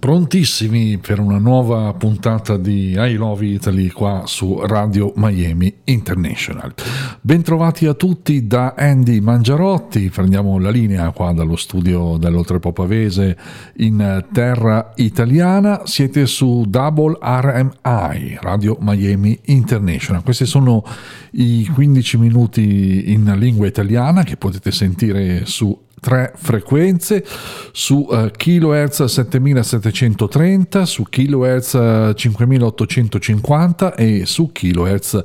Prontissimi per una nuova puntata di I Love Italy qua su Radio Miami International. Bentrovati a tutti da Andy Mangiarotti. Prendiamo la linea qua dallo studio dell'Oltrepo Pavese in terra italiana. Siete su Double RMI, Radio Miami International. Questi sono i 15 minuti in lingua italiana che potete sentire su 3 frequenze, su kHz 7730, su kHz 5850 e su kHz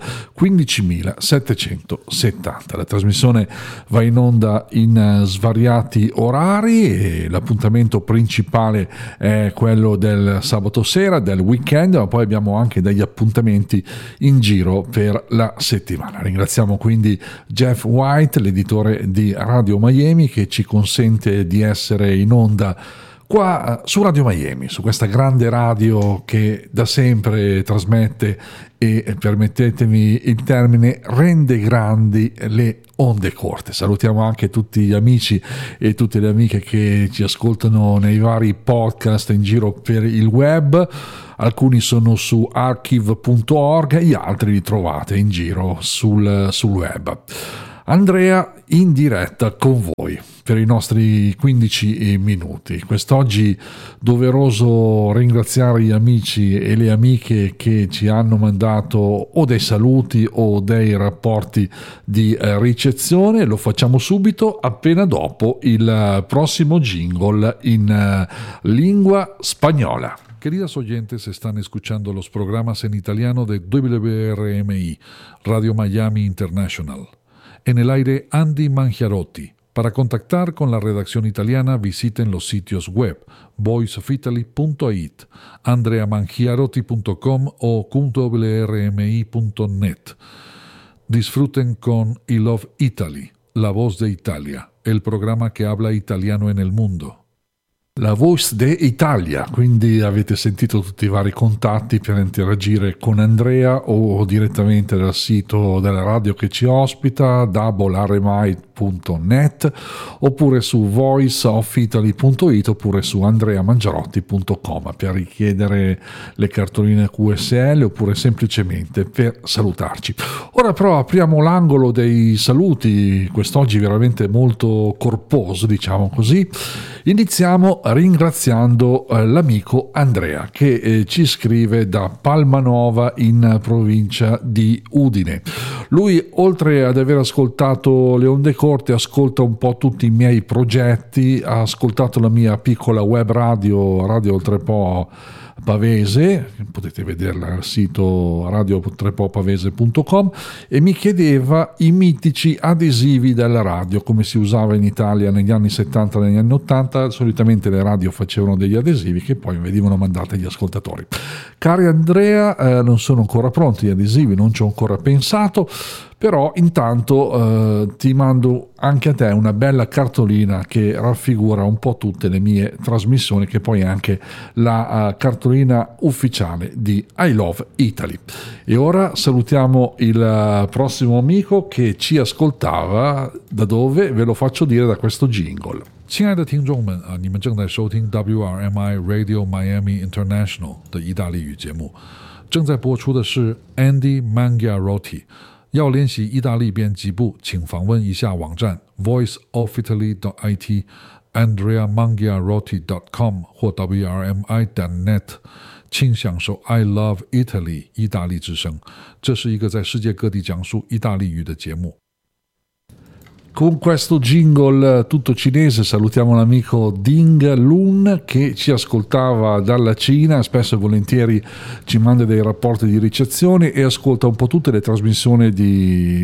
15770. La trasmissione va in onda in svariati orari e l'appuntamento principale è quello del sabato sera, del weekend, ma poi abbiamo anche degli appuntamenti in giro per la settimana. Ringraziamo quindi Jeff White, l'editore di Radio Miami, che ci consente di essere in onda qua su Radio Miami, su questa grande radio che da sempre trasmette e, permettetemi il termine, rende grandi le onde corte. Salutiamo anche tutti gli amici e tutte le amiche che ci ascoltano nei vari podcast in giro per il web. Alcuni sono su archive.org, gli altri li trovate in giro sul web. Andrea in diretta con voi per i nostri 15 minuti. Quest'oggi doveroso ringraziare gli amici e le amiche che ci hanno mandato o dei saluti o dei rapporti di ricezione. Lo facciamo subito appena dopo il prossimo jingle in lingua spagnola. Queridas oyentes, están escuchando los programas en italiano de WRMI, Radio Miami International. En el aire, Andy Mangiarotti. Para contactar con la redacción italiana, visiten los sitios web voiceofitaly.it, andreamangiarotti.com o wrmi.net. Disfruten con I Love Italy, La Voz de Italia, el programa que habla italiano en el mundo. La Voice de Italia, quindi avete sentito tutti i vari contatti per interagire con Andrea o direttamente dal sito della radio che ci ospita, doublermi.net, oppure su voiceofitaly.it, oppure su andreamangiarotti.com per richiedere le cartoline QSL oppure semplicemente per salutarci. Ora però apriamo l'angolo dei saluti, quest'oggi veramente molto corposo, diciamo così. Iniziamo ringraziando l'amico Andrea che ci scrive da Palmanova in provincia di Udine. Lui, oltre ad aver ascoltato le onde corte, ascolta un po' tutti i miei progetti, ha ascoltato la mia piccola web radio, Radio Oltrepo Pavese, potete vederla al sito radiotrepopavese.com, e mi chiedeva i mitici adesivi della radio, come si usava in Italia negli anni 70 e negli anni 80. Solitamente le radio facevano degli adesivi che poi venivano mandati agli ascoltatori. Cari Andrea, non sono ancora pronti gli adesivi, non ci ho ancora pensato, però intanto ti mando anche a te una bella cartolina che raffigura un po' tutte le mie trasmissioni, che poi è anche la cartolina ufficiale di I Love Italy. E ora salutiamo il prossimo amico che ci ascoltava, da dove ve lo faccio dire da questo jingle. 亲爱的听众们啊，你们正在收听 WRMI Radio Miami International 的意大利语节目，正在播出的是 Andy Mangiarotti。要练习意大利编辑部，请访问一下网站 voiceofitaly.it, andreamangiarotti.com 或 wrmi.net， 请享受 I Love Italy 意大利之声。这是一个在世界各地讲述意大利语的节目。Con questo jingle tutto cinese salutiamo l'amico Ding Lun che ci ascoltava dalla Cina, spesso e volentieri ci manda dei rapporti di ricezione e ascolta un po' tutte le trasmissioni di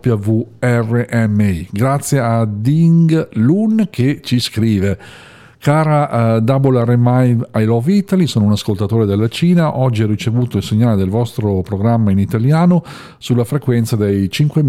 WRMI. Grazie a Ding Lun che ci scrive: Cara Double RMI I Love Italy, sono un ascoltatore della Cina, oggi ho ricevuto il segnale del vostro programma in italiano sulla frequenza dei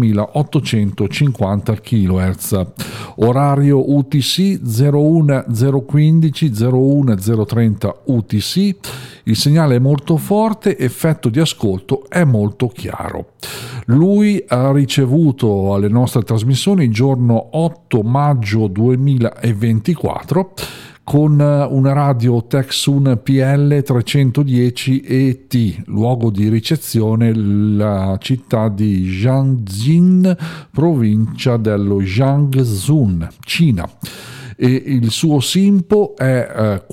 5850 kHz, orario UTC 01015 01030 UTC, il segnale è molto forte, effetto di ascolto è molto chiaro. Lui ha ricevuto alle nostre trasmissioni il giorno 8 maggio 2024 con una radio Tecsun PL 310 ET, luogo di ricezione la città di Jiangxin, provincia dello Jiangsu, Cina, e il suo SINPO è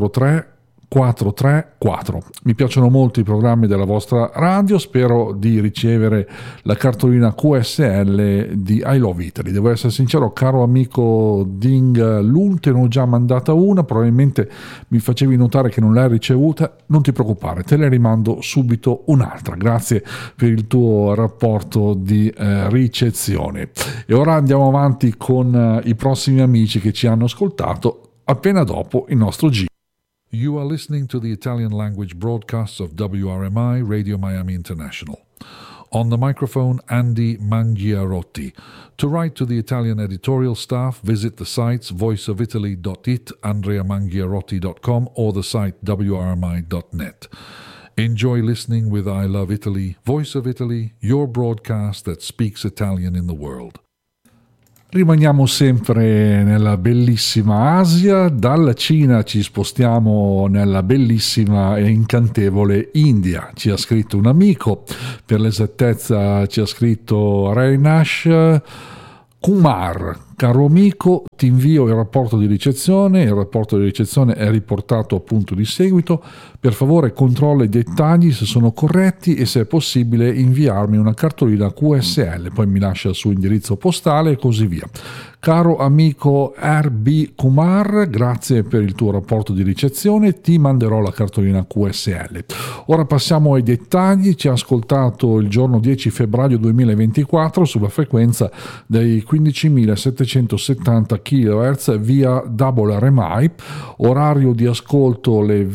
43434. Mi piacciono molto i programmi della vostra radio, spero di ricevere la cartolina QSL di I Love Italy. Devo essere sincero, caro amico Ding Lun, te ne ho già mandata una, probabilmente mi facevi notare che non l'hai ricevuta, non ti preoccupare, te ne rimando subito un'altra. Grazie per il tuo rapporto di ricezione. E ora andiamo avanti con i prossimi amici che ci hanno ascoltato appena dopo il nostro giro. You are listening to the Italian language broadcasts of WRMI Radio Miami International. On the microphone, Andy Mangiarotti. To write to the Italian editorial staff, visit the sites voiceofitaly.it, andreamangiarotti.com, or the site wrmi.net. Enjoy listening with I Love Italy, Voice of Italy, your broadcast that speaks Italian in the world. Rimaniamo sempre nella bellissima Asia, dalla Cina ci spostiamo nella bellissima e incantevole India. Ci ha scritto un amico, per l'esattezza ci ha scritto Reinash Kumar. Caro amico, ti invio il rapporto di ricezione è riportato appunto di seguito. Per favore controlla i dettagli se sono corretti e se è possibile inviarmi una cartolina QSL, poi mi lascia il suo indirizzo postale e così via. Caro amico RB Kumar, grazie per il tuo rapporto di ricezione, ti manderò la cartolina QSL. Ora passiamo ai dettagli. Ci ha ascoltato il giorno 10 febbraio 2024 sulla frequenza dei 15.770 kHz via WRMI, orario di ascolto le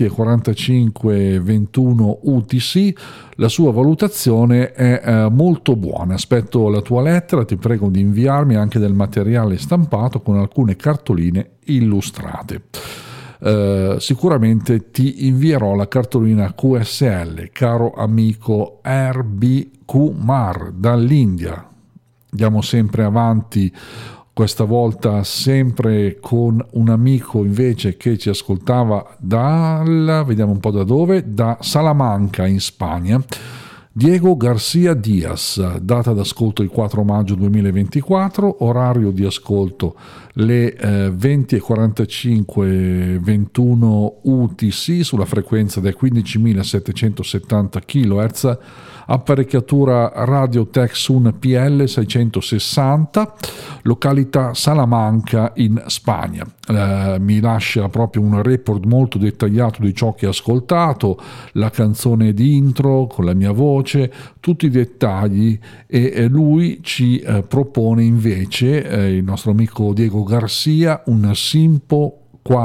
20:45-21 UTC. La sua valutazione è molto buona. Aspetto la tua lettera, ti prego di inviarmi anche del materiale stampato con alcune cartoline illustrate. Sicuramente ti invierò la cartolina QSL, caro amico RB Kumar dall'India. Andiamo sempre avanti, questa volta sempre con un amico invece che ci ascoltava vediamo un po' da dove, da Salamanca in Spagna. Diego Garcia Diaz, data d'ascolto il 4 maggio 2024, orario di ascolto le 20:45-21 UTC sulla frequenza dei 15.770 kHz, apparecchiatura Radio Tecsun PL 660, località Salamanca in Spagna. Mi lascia proprio un report molto dettagliato di ciò che ha ascoltato, la canzone di intro con la mia voce, tutti i dettagli, e lui ci propone invece, il nostro amico Diego Garcia, un SINPO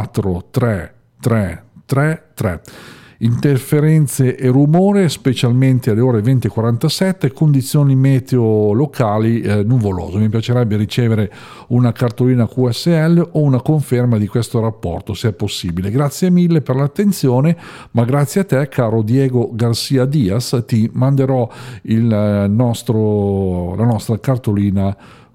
43333. Interferenze e rumore, specialmente alle ore 20:47, condizioni meteo locali nuvoloso. Mi piacerebbe ricevere una cartolina QSL o una conferma di questo rapporto, se è possibile. Grazie mille per l'attenzione, ma grazie a te, caro Diego Garcia Diaz, ti manderò la nostra cartolina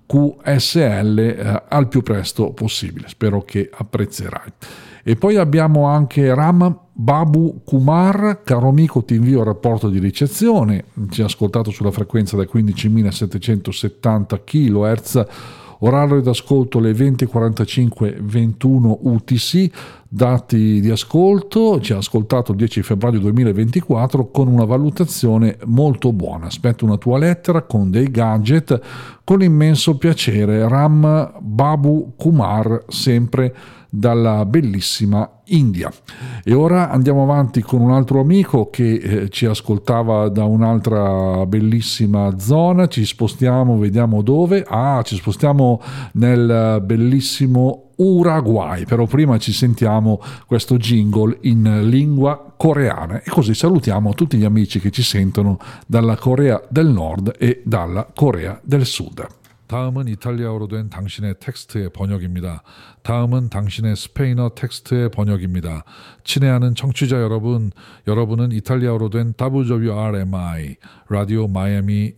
QSL al più presto possibile. Spero che apprezzerai. E poi abbiamo anche Ram Babu Kumar, caro amico, ti invio il rapporto di ricezione. Ci ha ascoltato sulla frequenza da 15.770 kHz, orario d'ascolto le 20:45-21 UTC, dati di ascolto. Ci ha ascoltato il 10 febbraio 2024 con una valutazione molto buona. Aspetto una tua lettera con dei gadget, con immenso piacere. Ram Babu Kumar, sempre dalla bellissima India. E ora andiamo avanti con un altro amico che ci ascoltava da un'altra bellissima zona. Ci spostiamo, vediamo dove. Ci spostiamo nel bellissimo Uruguay, però prima ci sentiamo questo jingle in lingua coreana e così salutiamo tutti gli amici che ci sentono dalla Corea del Nord e dalla Corea del Sud. 다음은 이탈리아어로 된 당신의 텍스트의 번역입니다. 다음은 당신의 스페인어 텍스트의 번역입니다. 친애하는 청취자 여러분, 여러분은 이탈리아어로 된 WRMI, 라디오 마이애미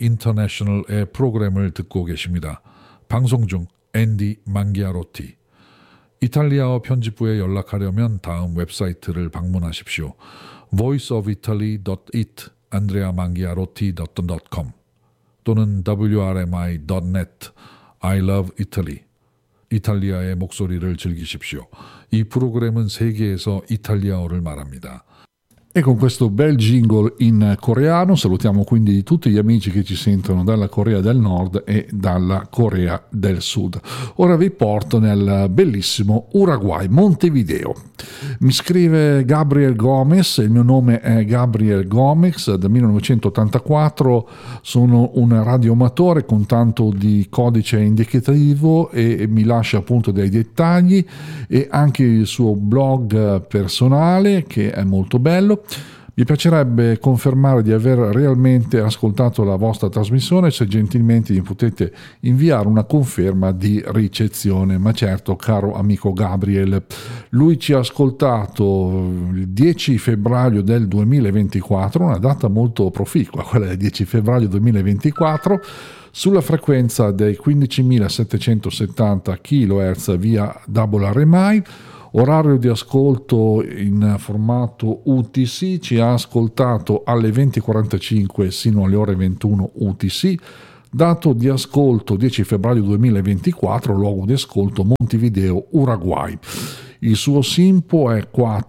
인터내셔널의 프로그램을 듣고 계십니다. 방송 중 앤디 망기아로티. 이탈리아어 편집부에 연락하려면 다음 웹사이트를 방문하십시오. voiceofitaly.it andreamangiarotti.com 또는 wrmi.net I love Italy 이탈리아의 목소리를 즐기십시오. 이 프로그램은 세계에서 이탈리아어를 말합니다. E con questo bel jingle in coreano salutiamo quindi tutti gli amici che ci sentono dalla Corea del Nord e dalla Corea del Sud. Ora vi porto nel bellissimo Uruguay, Montevideo. Mi scrive Gabriel Gomez, il mio nome è Gabriel Gomez, dal 1984 sono un radioamatore con tanto di codice indicativo e mi lascia appunto dei dettagli e anche il suo blog personale che è molto bello. Mi piacerebbe confermare di aver realmente ascoltato la vostra trasmissione, se gentilmente mi potete inviare una conferma di ricezione. Ma certo, caro amico Gabriel, lui ci ha ascoltato il 10 febbraio del 2024, una data molto proficua, quella del 10 febbraio 2024, sulla frequenza dei 15.770 kHz via WRMI. Orario di ascolto in formato UTC, ci ha ascoltato alle 20.45 sino alle ore 21 UTC, dato di ascolto 10 febbraio 2024, luogo di ascolto Montevideo, Uruguay. Il suo SINPO è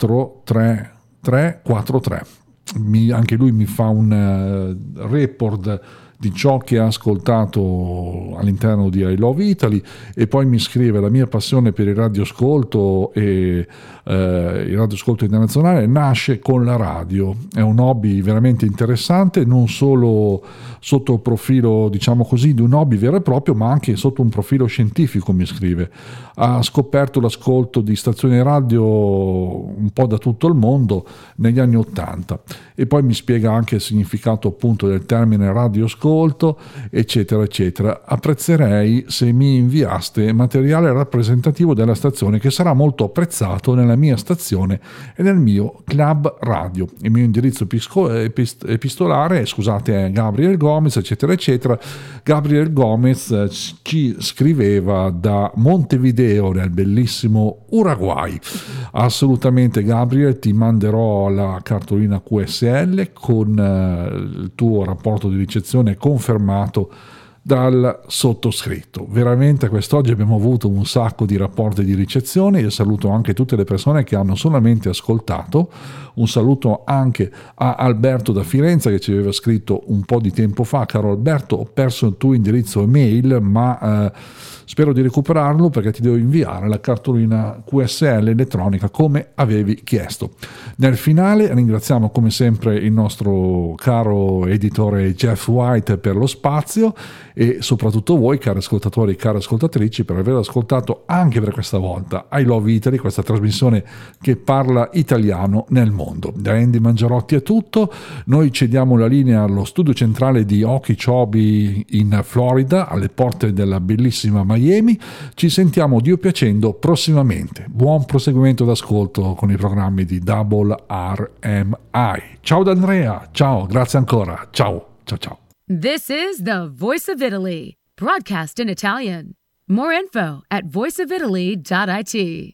43343. Anche lui mi fa un report di ciò che ha ascoltato all'interno di I Love Italy e poi mi scrive: la mia passione per il radioascolto e il radioascolto internazionale nasce con la radio, è un hobby veramente interessante, non solo sotto il profilo, diciamo così, di un hobby vero e proprio, ma anche sotto un profilo scientifico. Mi scrive: ha scoperto l'ascolto di stazioni radio un po' da tutto il mondo negli anni '80 e poi mi spiega anche il significato appunto del termine radioascolto, eccetera eccetera. Apprezzerei se mi inviaste materiale rappresentativo della stazione, che sarà molto apprezzato nella mia stazione e nel mio club radio. Il mio indirizzo epistolare, scusate, è Gabriel Gomez, eccetera eccetera. Gabriel Gomez ci scriveva da Montevideo nel bellissimo Uruguay. Assolutamente Gabriel, ti manderò la cartolina QSL con il tuo rapporto di ricezione confermato dal sottoscritto. Veramente quest'oggi abbiamo avuto un sacco di rapporti di ricezione. Io saluto anche tutte le persone che hanno solamente ascoltato. Un saluto anche a Alberto da Firenze che ci aveva scritto un po' di tempo fa: caro Alberto, ho perso il tuo indirizzo email, ma spero di recuperarlo perché ti devo inviare la cartolina QSL elettronica come avevi chiesto. Nel finale ringraziamo come sempre il nostro caro editore Jeff White per lo spazio e soprattutto voi, cari ascoltatori e cari ascoltatrici, per aver ascoltato anche per questa volta I Love Italy, questa trasmissione che parla italiano nel mondo. Da Andy Mangiarotti è tutto, noi cediamo la linea allo studio centrale di Okeechobee in Florida, alle porte della bellissima Miami. Ci sentiamo, Dio piacendo, prossimamente. Buon proseguimento d'ascolto con i programmi di WRMI. Ciao da Andrea, ciao, grazie ancora, ciao, ciao ciao. This is the Voice of Italy, broadcast in Italian. More info at voiceofitaly.it.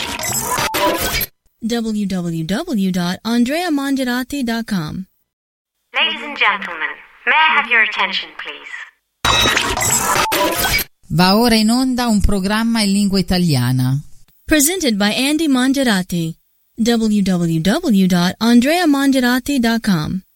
www.andreamangiarotti.com. Ladies and gentlemen, may I have your attention, please? Va ora in onda un programma in lingua italiana. Presented by Andy Mangiarotti. www.andreamangiarotti.com.